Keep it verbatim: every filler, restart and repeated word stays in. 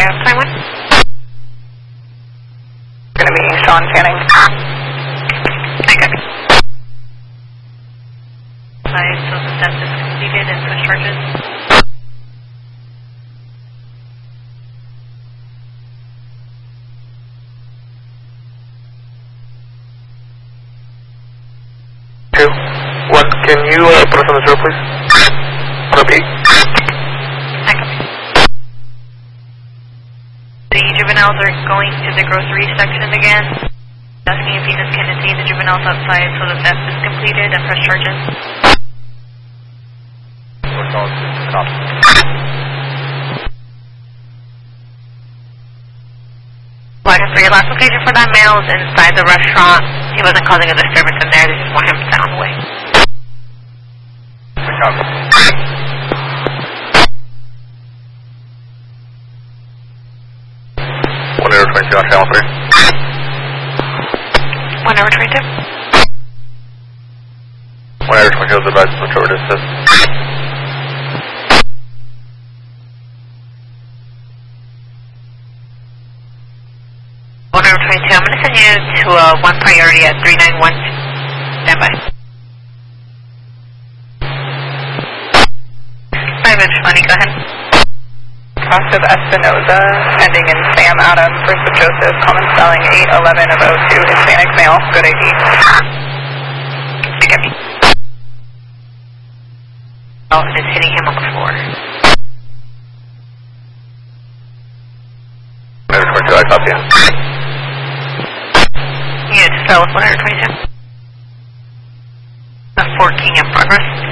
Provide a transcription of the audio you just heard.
Taiwan. Gonna be Sean Fanning. I got it. Five, so the test is completed and push charges. Two. One, can you uh, put us on the zero, please? Repeat. I copy. The juveniles are going to the grocery section again. Asking if Venus can detain the juveniles outside so the theft is completed and press charges. Wagon three, last location for that male is inside the restaurant. He wasn't causing a disturbance in there, they just want him down the way. one zero twenty-two on channel three. one zero twenty-two. one zero twenty-two is advised to switch over to assist. one zero twenty-two, I'm going to send you to uh, one priority at three nine one. Stand by. five inch money, go ahead. Cost of Espinoza, ending in Sam Adams, first of Joseph, common spelling eight eleven of oh two, Hispanic male, good I D. You get me. Oh, and it's hitting him on the floor. one zero twenty-two, I copy you. Unit to spell with one zero twenty-two. A fourteen in progress.